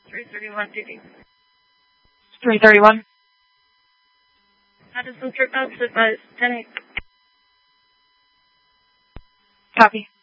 331 PD. 331. Madison trip outs advised 10-8. Copy.